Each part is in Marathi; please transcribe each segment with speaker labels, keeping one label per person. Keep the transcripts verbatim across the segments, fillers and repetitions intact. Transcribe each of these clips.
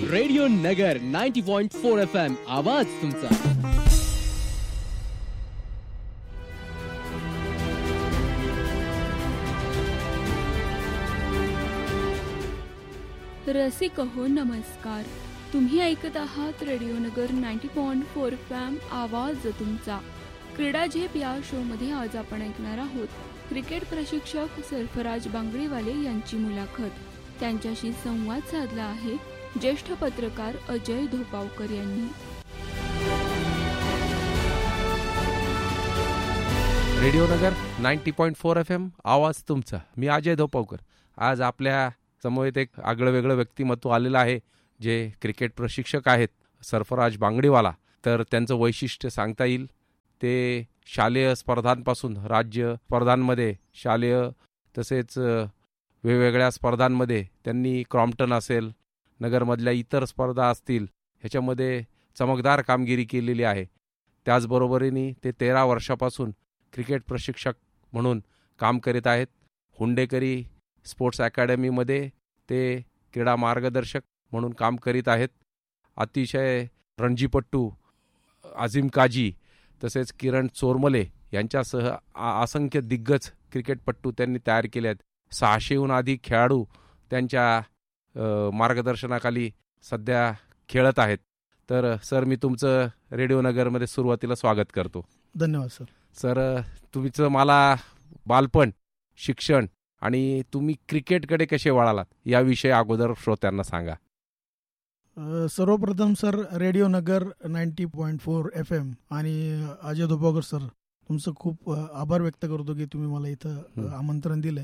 Speaker 1: रेडिओ नगर ninety point four F M, आवाज तुमचा.
Speaker 2: रसिक हो नमस्कार. तुम्ही ऐकत आहात रेडिओ नगर ninety point four F M, आवाज तुमचा. क्रीडा झेप या शो मध्ये आज आपण ऐकणार आहोत क्रिकेट प्रशिक्षक सरफराज बांगडीवाले यांची मुलाखत. त्यांच्याशी संवाद साधला आहे ज्येष्ठ पत्रकार अजय धोपावकर यांनी.
Speaker 3: रेडिओ नगर ninety point four F M, आवाज तुमचा. मी अजय धोपावकर. आज आपल्या समोर एक आगळं वेगळं व्यक्तिमत्व आलेलं आहे जे क्रिकेट प्रशिक्षक आहेत, सरफराज बांगडीवाला. तर त्यांचं वैशिष्ट्य सांगता येईल ते शालेय स्पर्धांपासून राज्य स्पर्धांमध्ये, शालेय तसेच वेगवेगळ्या स्पर्धांमध्ये त्यांनी क्रॉम्प्टन असेल, नगरमधल्या इतर स्पर्धा असतील, ह्याच्यामध्ये चमकदार कामगिरी केलेली आहे. त्याचबरोबरीने ते तेरा वर्षापासून क्रिकेट प्रशिक्षक म्हणून काम करीत आहेत. हुंडेकरी स्पोर्ट्स अकॅडमीमध्ये ते क्रीडा मार्गदर्शक म्हणून काम करीत आहेत. अतिशय रणजीपट्टू अझीम काजी तसेच किरण चोरमले यांच्यासह असंख्य दिग्गज क्रिकेटपट्टू त्यांनी तयार केले आहेत. सहाशेहून अधिक खेळाडू त्यांच्या मार्गदर्शनाखाली सध्या खेळत आहेत. तर सर, मी तुमचं रेडिओ नगरमध्ये सुरुवातीला स्वागत करतो.
Speaker 4: धन्यवाद सर.
Speaker 3: सर, तुमचं मला बालपण, शिक्षण आणि तुम्ही क्रिकेटकडे कसे वळालात याविषयी अगोदर श्रोत्यांना सांगा.
Speaker 4: सर्वप्रथम सर, रेडिओ नगर ninety point four F M आणि अजय धोपावकर सर, तुमचं खूप आभार व्यक्त करतो की तुम्ही मला इथं आमंत्रण दिलंय.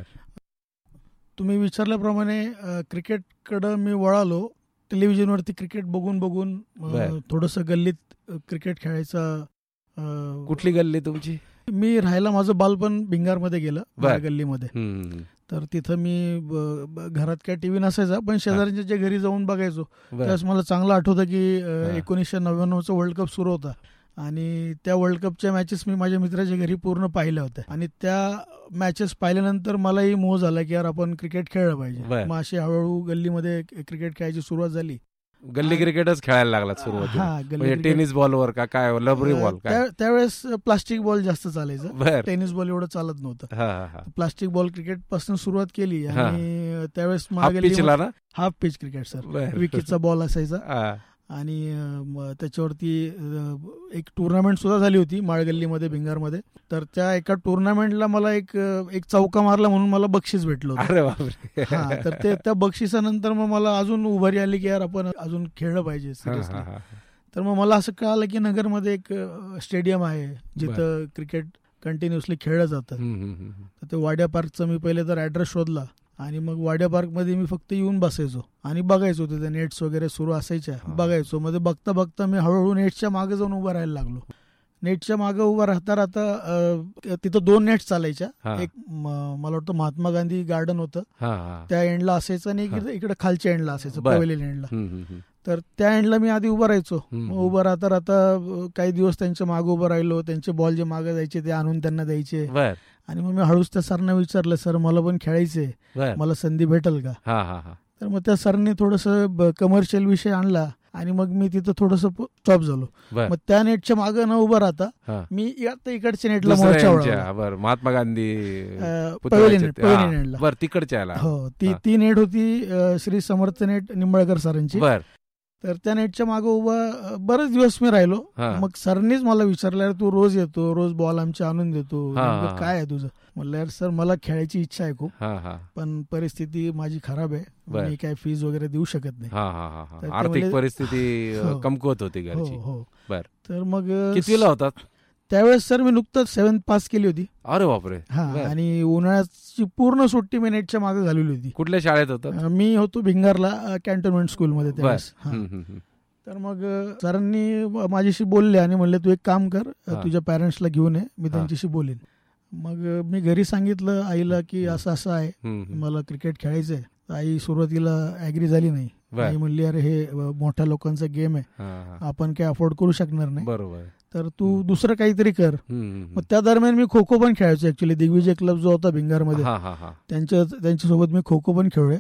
Speaker 4: तुम्ही विचारल्याप्रमाणे क्रिकेटकडं मी वळालो टेलिव्हिजनवरती क्रिकेट बघून बघून. थोडंसं गल्लीत क्रिकेट खेळायचा.
Speaker 3: कुठली गल्ली तुमची?
Speaker 4: मी राहायला माझं बालपण भिंगारमध्ये गेलं, गल्लीमध्ये. तर तिथं मी घरात काय टीव्ही नसायचा, पण शेजाऱ्यांच्या जे घरी जाऊन बघायचो. त्यावेळेस मला चांगलं आठवतं की एकोणीसशे नव्याण्णवचा वर्ल्ड कप सुरू होता आणि त्या वर्ल्ड कपच्या मॅचेस मी माझ्या मित्राच्या घरी पूर्ण पाहिल्या होत्या. आणि त्या मॅचेस पाहिल्यानंतर मलाही मोह झाला की यार आपण क्रिकेट खेळलं पाहिजे. मग अशी हळूहळू गल्लीमध्ये क्रिकेट खेळायची सुरुवात झाली.
Speaker 3: गल्ली क्रिकेटच खेळायला लागला सुरुवातीला? टेनिस बॉलवर का काय, लबरी बॉल?
Speaker 4: त्यावेळेस प्लास्टिक बॉल जास्त चालायचं, टेनिस बॉल एवढं चालत नव्हतं. प्लास्टिक बॉल क्रिकेट पासून सुरुवात केली आणि त्यावेळेस half pitch cricket sir, विकेटचा ball असायचा. आणि त्याच्यावरती एक टुर्नामेंट सुद्धा झाली होती माळगल्लीमध्ये, भिंगारमध्ये. तर त्या एका टुर्नामेंटला मला एक एक चौका मारला म्हणून मला बक्षीस भेटलं होतं. हा, तर ते त्या बक्षिसानंतर मग मला अजून उभारी आली की यार आपण अजून खेळलं पाहिजे सिरियसली. तर मग मला असं कळालं की नगरमध्ये एक स्टेडियम आहे जिथं क्रिकेट कंटिन्युअसली खेळलं जातं. तर ते वाड्या पार्कचा मी पहिले तर ऍड्रेस शोधला आणि मग वाड्या पार्कमध्ये मी फक्त येऊन बसायचो आणि बघायचो. तिथे नेट्स वगैरे सुरू असायच्या, बघायचो. मध्ये बघता बघता मी हळूहळू नेटच्या मागे जाऊन उभा राहायला लागलो. नेटच्या मागे उभा राहता राहता तिथं दोन नेट्स चालायच्या. एक मला वाटतं महात्मा गांधी गार्डन होतं, त्या एंडला असायचं, आणि इकडे खालच्या एंडला असायचं, पवेलियन एंडला. तर त्या एंडला मी आधी उभं राहायचो. मग उभं राहता राहता काही दिवस त्यांच्या मागे उभं राहिलो. त्यांचे बॉल जे मागे जायचे ते आणून त्यांना द्यायचे. आणि मग मी हळूच त्या सरना विचारलं, सर मला पण खेळायचंय, मला संधी भेटेल का? तर मग त्या सरने थोडस कमर्शियल विषय आणला आणि मग मी तिथं थोडस स्टॉप झालो. मग त्या नेटच्या मागे न उभं राहता मी आता इकडच्या नेटला
Speaker 3: महात्मा गांधी
Speaker 4: पवेलियन
Speaker 3: तिकडच्या.
Speaker 4: हो, ती ती नेट होती श्री समर्थ नेट निंबाळकर सरांची. तर त्या नेटच्या मागे उभा बरेच दिवस मी राहिलो. मग सरनीच मला विचारलं, तू रोज येतो, रोज बॉल आमचे आणून देतो, काय आहे तुझं? म्हणलं यार सर मला खेळायची इच्छा आहे खूप, पण परिस्थिती माझी खराब आहे, मी काय फीज वगैरे देऊ शकत नाही.
Speaker 3: आर्थिक परिस्थिती कमकुवत होती घरची.
Speaker 4: तर मग
Speaker 3: कितवीला होतात
Speaker 4: त्यावेळेस? सर मी नुकतंच सेव्हन्थ पास केली होती.
Speaker 3: अरे बापरे.
Speaker 4: हा, आणि उन्हाळ्याची पूर्ण सुट्टी मी नेटच्या मागे घालवली होती.
Speaker 3: कुठल्या शाळेत होतं?
Speaker 4: मी होतो भिंगारला कॅन्टोन्मेंट स्कूलमध्ये त्यावेळेस. तर मग सरांनी माझ्याशी बोलले आणि म्हणले तू एक काम कर, तुझ्या पॅरेंट्सला घेऊन ये, मी त्यांच्याशी बोलेन. मग मी घरी सांगितलं आईला की असं असं आहे, मला क्रिकेट खेळायचंय. आई सुरुवातीला ऍग्री झाली नाही. आई म्हणली अरे हे मोठ्या लोकांचा गेम आहे, आपण काय अफोर्ड करू शकणार नाही.
Speaker 3: बरोबर.
Speaker 4: तर तू दुसरं काहीतरी कर. मग त्या दरम्यान मी खो खो पण खेळायचो. ऍक्च्युली दिग्विजय क्लब जो होता भिंगारमध्ये, त्यांच्या त्यांच्यासोबत मी खो खो पण खेळलोय.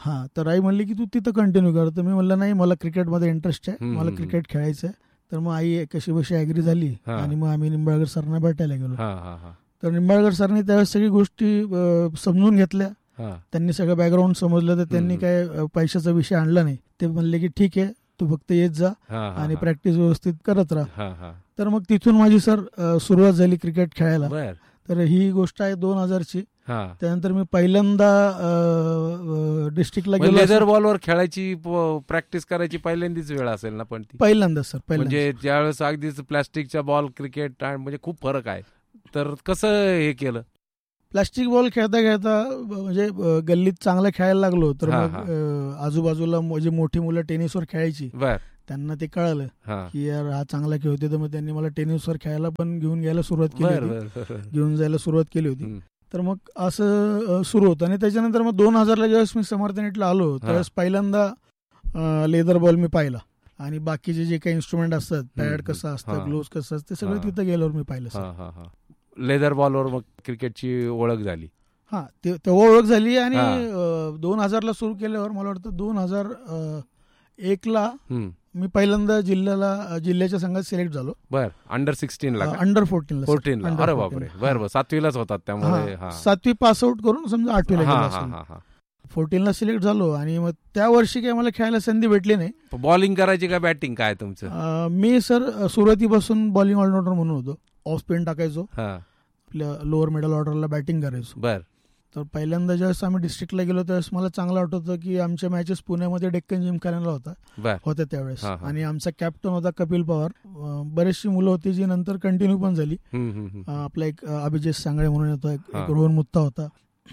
Speaker 4: हा, तर आई म्हणली की तू तिथं कंटिन्यू कर. तर मी म्हणलं नाही, मला क्रिकेटमध्ये इंटरेस्ट आहे, मला क्रिकेट खेळायचं आहे. तर मग आई कशी बशी ऍग्री झाली आणि मग आम्ही निंबाळकर सरना भेटायला गेलो. तर निंबाळकर सरनी त्यावेळेस सगळी गोष्टी समजून घेतल्या, त्यांनी सगळं बॅकग्राऊंड समजलं. तर त्यांनी काय पैशाचा विषय आणला नाही. ते म्हणले की ठीक आहे, तू फक्त येत जा आणि प्रॅक्टिस व्यवस्थित करत राहा. तर मग तिथून माझी सर सुरुवात झाली क्रिकेट खेळायला. तर ही गोष्ट आहे दोन हजारची. त्यानंतर मी पहिल्यांदा डिस्ट्रिक्टला गेलो.
Speaker 3: लेदर बॉलवर खेळायची प्रॅक्टिस करायची पहिल्यांदाच वेळ असेल ना? पण ती
Speaker 4: पहिल्यांदा सर,
Speaker 3: म्हणजे ज्यावेळेस अगदीच प्लास्टिकच्या बॉल क्रिकेट म्हणजे खूप फरक आहे. तर कसं हे केलं?
Speaker 4: प्लास्टिक बॉल खेळता खेळता म्हणजे गल्लीत चांगलं खेळायला लागलो. तर मग आजूबाजूला जे मोठी मुलं टेनिसवर खेळायची, त्यांना ते कळालं की यार हा चांगला खेळतोय. तर मग त्यांनी मला टेनिसवर खेळायला पण घेऊन घ्यायला सुरुवात केली, घेऊन जायला सुरुवात केली होती. तर मग असं सुरू होतं. आणि त्याच्यानंतर मग दोन हजारला ज्यावेळेस मी समर्थ नेटला आलो, त्यावेळेस पहिल्यांदा लेदर बॉल मी पाहिला. आणि बाकीचे जे काही इन्स्ट्रुमेंट असतात, पॅड कसं असतं, ग्लोव्स कसं असतं, ते सगळं तिथं गेल्यावर मी पाहिलं.
Speaker 3: लेदर बॉलवर मग क्रिकेटची ओळख झाली.
Speaker 4: हा, तेव्हा ओळख झाली. आणि दोन हजारला सुरू केल्यावर मला वाटतं दोन हजार एकला मी पहिल्यांदा जिल्ह्याला जिल्ह्याच्या संघात सिलेक्ट झालो.
Speaker 3: बर, अंडर सिक्स्टीन ला
Speaker 4: अंडर फोर्टीन
Speaker 3: फोर्टीन अरे बापरे. बरं, सातवीलाच होतात त्यामुळे
Speaker 4: सातवी पास आउट करून समजा आठवीला गेलो, फोर्टीनला सिलेक्ट झालो. आणि मग त्या वर्षी काही मला खेळायला संधी भेटली नाही.
Speaker 3: बॉलिंग करायची का बॅटिंग काय तुमचं?
Speaker 4: मी सर सुरुवातीपासून बॉलिंग ऑलराऊंडर म्हणून होतो. ऑफ स्पिन टाकायचो, आपल्या लोअर मिडल ऑर्डरला बॅटिंग करायचो.
Speaker 3: बर.
Speaker 4: तर पहिल्यांदा ज्यावेळेस आम्ही डिस्ट्रिक्टला गेलो त्यावेळेस मला चांगलं आठवतं की आमच्या मॅचेस पुण्यामध्ये डेक्कन जिमखान्याला होता होत्या त्यावेळेस. आणि आमचा कॅप्टन होता कपिल पवार. बरेचशी मुलं होती जी नंतर कंटिन्यू पण झाली. आपला एक अभिजित सांगळे म्हणून येतो, एक रोहन मुत्ता होता.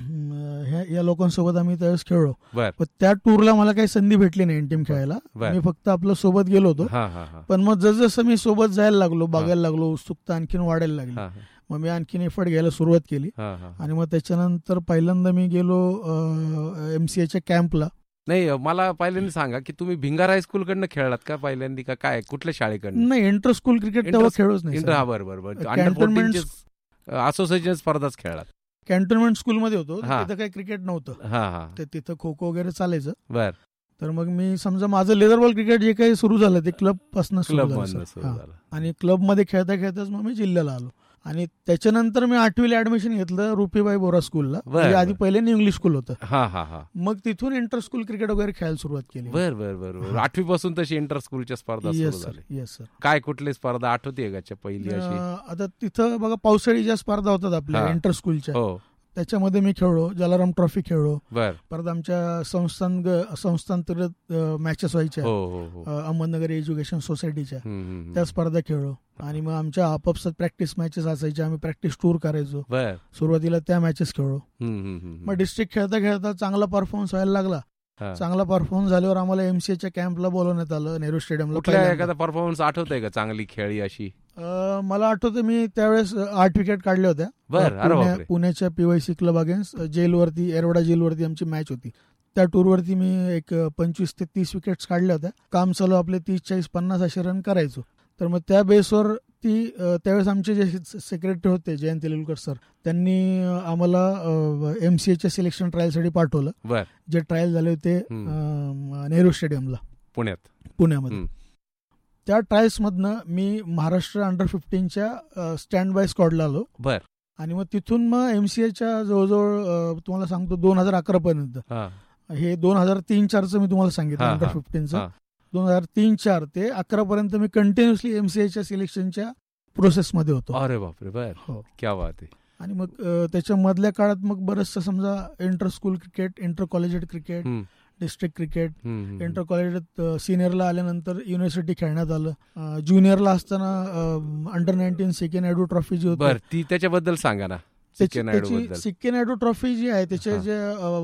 Speaker 4: या लोकांसोबत आम्ही त्यावेळेस खेळलो. पण त्या टूरला मला काही संधी भेटली नाही टीम खेळायला. मी फक्त आपल्या सोबत गेलो होतो. पण मग जसजसं मी सोबत जायला लागलो, बघायला लागलो, उत्सुकता आणखीन वाढायला लागली. मग मी आणखीन एफर्ट घ्यायला सुरुवात केली. आणि मग त्याच्यानंतर पहिल्यांदा मी गेलो एमसीएच्या कॅम्पला.
Speaker 3: नाही, मला पहिल्यांदा सांगा की तुम्ही भिंगार हायस्कूल कडनं खेळलात का पहिल्यांदा, का काय कुठल्या शाळेकडनं?
Speaker 4: नाही, इंटर स्कूल क्रिकेट तेव्हा खेळूच नाही.
Speaker 3: हा, बरोबर बरोबर. असोसिएशन स्पर्धाच खेळलात.
Speaker 4: कॅन्टोन्मेंट स्कूलमध्ये होतो, तिथं काही क्रिकेट नव्हतं. ते तिथं खो खो वगैरे चालायचं.
Speaker 3: बर.
Speaker 4: तर मग मी समजा माझं लेदर बॉल क्रिकेट जे काही सुरू झालं ते क्लब पासून सुरू झालं. आणि क्लब मध्ये खेळता खेळताच मग मी जिल्ह्याला आलो. आणि त्याच्यानंतर मी आठवीला ऍडमिशन घेतलं रुपीबाई बोरा स्कूलला. आधी पहिले इंग्लिश स्कूल होतं. मग तिथून इंटर स्कूल क्रिकेट वगैरे खेळायला सुरुवात केली.
Speaker 3: बर बर बर. आठवी पासून तशी इंटर स्कूलच्या स्पर्धा सुरू झाल्या.
Speaker 4: Yes sir.
Speaker 3: काय कुठली स्पर्धा आठवते का पहिली अशी?
Speaker 4: आता तिथं बघा पावसाळी ज्या स्पर्धा होतात आपल्या इंटर स्कूलच्या, त्याच्यामध्ये मी खेळलो. जलाराम ट्रॉफी खेळलो. परत आमच्या संस्थान संस्थांतर्गत मॅचेस व्हायच्या अहमदनगर एज्युकेशन सोसायटीच्या, त्या स्पर्धा खेळलो. आणि मग आमच्या आपापसात प्रॅक्टिस मॅचेस असायच्या, आम्ही प्रॅक्टिस टूर करायचो. सुरुवातीला त्या मॅचेस खेळलो. मग डिस्ट्रिक्ट खेळता खेळता चांगला परफॉर्मन्स व्हायला लागला. चांगला परफॉर्मन्स झाल्यावर आम्हाला एमसीएच्या कॅम्पला बोलवण्यात आलं नेहरू स्टेडियमला.
Speaker 3: एखादा परफॉर्मन्स आठवतंय का चांगली खेळी अशी?
Speaker 4: मला आठवतं मी त्यावेळेस आठ विकेट काढल्या होत्या. पुण्याच्या पीवायसी क्लब अगेन्स्ट जेलवरती, एरवडा जेलवरती आमची मॅच होती. त्या टूरवरती मी एक पंचवीस ते तीस विकेट्स काढल्या होत्या. काम चालू आपले तीस चाळीस पन्नास असे रन करायचो. तर मग त्या बेसवर ती त्यावेळेस आमचे जे सेक्रेटरी होते जयंत तेलुलकर सर, त्यांनी आम्हाला एमसीएच्या सिलेक्शन ट्रायलसाठी पाठवलं. जे ट्रायल झाले होते नेहरू स्टेडियमला पुण्यात पुण्यामध्ये. त्या ट्रायल्स मधनं मी महाराष्ट्र अंडर फिफ्टीनच्या स्टँड बाय स्क्वॉडला आलो.
Speaker 3: बर.
Speaker 4: आणि मग तिथून मग एमसीएच्या जवळजवळ तुम्हाला सांगतो दोन हजार अकरा पर्यंत, हे दोन हजार तीन चारचं मी तुम्हाला सांगितलं अंडर फिफ्टीनचं, दोन हजार तीन चार ते अकरा पर्यंत मी कंटिन्युअसली एमसीएच्या सिलेक्शनच्या प्रोसेसमध्ये होतो.
Speaker 3: अरे बापरे. बर. हो, क्या बात आहे.
Speaker 4: आणि मग त्याच्या मधल्या काळात मग बरंचसं समजा inter school cricket, inter collegiate cricket, district cricket, inter collegiate सिनियरला आल्यानंतर युनिव्हर्सिटी खेळण्यात आलं. ज्युनियरला असताना अंडर नाईन्टीन सिके नायडू ट्रॉफी जी होती
Speaker 3: ती त्याच्याबद्दल सांगा ना.
Speaker 4: सिके नायडू ट्रॉफी जी आहे त्याचे जे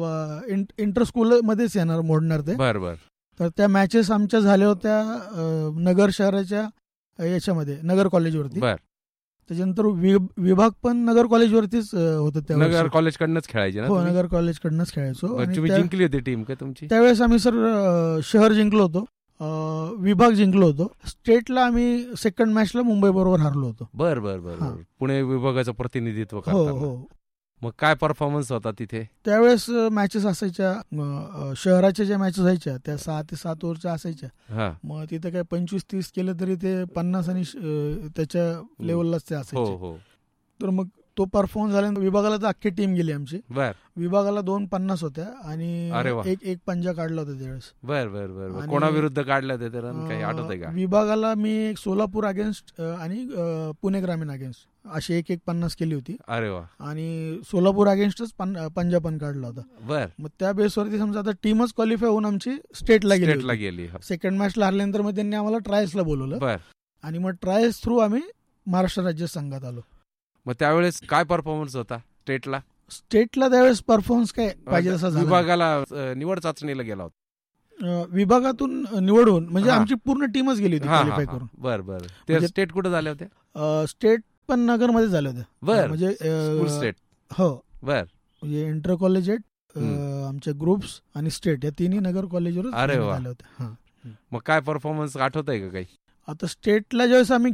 Speaker 4: इंटर स्कूल मध्येच येणार मोडणार ते.
Speaker 3: बरोबर.
Speaker 4: तर त्या मॅचेस आमच्या झाल्या होत्या नगर शहराच्या याच्यामध्ये नगर कॉलेजवरती. त्याच्यानंतर विभाग पण नगर कॉलेजवरतीच होतं.
Speaker 3: नगर कॉलेज कडनंच खेळायचे ना?
Speaker 4: हो, नगर कॉलेज कडनंच खेळायचो.
Speaker 3: जिंकली होती टीम का तुमची
Speaker 4: त्यावेळेस? आम्ही सर शहर जिंकलो होतो, विभाग जिंकलो होतो. स्टेटला आम्ही सेकंड मॅचला मुंबई बरोबर हारलो होतो.
Speaker 3: बर बर बर. पुणे विभागाचं प्रतिनिधित्व.
Speaker 4: हो हो.
Speaker 3: मग काय परफॉर्मन्स होता तिथे
Speaker 4: त्यावेळेस? मॅचेस असायच्या, शहराच्या ज्या मॅचेस व्हायच्या त्या सहा ते सात ओव्हरच्या असायच्या. मग तिथे काय पंचवीस तीस केलं तरी ते पन्नास आणि त्याच्या लेवललाच ते असायचे. तर मग तो परफॉर्म झाल्यानंतर विभागाला तर अख्खी टीम गेली आमची. विभागाला दोन पन्नास होत्या आणि एक एक पंजा काढला होता त्यावेळेस.
Speaker 3: बर बर बर कोणाविरुद्ध काढला होते रन काही आठवतंय का?
Speaker 4: विभागाला मी सोलापूर अगेन्स्ट आणि पुणे ग्रामीण अगेन्स्ट अशी एक एक पन्नास केली होती.
Speaker 3: अरे वा.
Speaker 4: आणि सोलापूर अगेन्स्टच पंजा पण काढला होता.
Speaker 3: बर.
Speaker 4: मग त्या बेसवरती समजा आता टीमच क्वालिफाय होऊन आमची स्टेटला गेली
Speaker 3: गेली
Speaker 4: सेकंड मॅचला हरल्यानंतर मग त्यांनी आम्हाला ट्रायल्सला बोलवलं.
Speaker 3: बर.
Speaker 4: आणि मग ट्रायल्स थ्रू आम्ही महाराष्ट्र राज्य संघात आलो.
Speaker 3: मग त्यावेळेस काय परफॉर्मन्स होता स्टेटला?
Speaker 4: स्टेटला त्यावेळेस परफॉर्मन्स काय पाहिजे तसा झाला.
Speaker 3: विभागाला निवड चाचणीला गेला होता.
Speaker 4: विभागातून निवडून म्हणजे आमची पूर्ण टीमच गेली होती क्वालिफाय करून.
Speaker 3: बर बर. ते स्टेट कुठे झाले होते?
Speaker 4: स्टेट पण नगर मध्ये झाले होते.
Speaker 3: बर.
Speaker 4: म्हणजे
Speaker 3: स्टेट.
Speaker 4: हो.
Speaker 3: बर.
Speaker 4: म्हणजे इंटर कॉलेजिएट आमचे ग्रुप्स आणि स्टेट या तिन्ही नगर कॉलेजवर झाले होते.
Speaker 3: मग काय परफॉर्मन्स आठवत आहे का काही?
Speaker 4: आता स्टेटला ज्यावेळेस आम्ही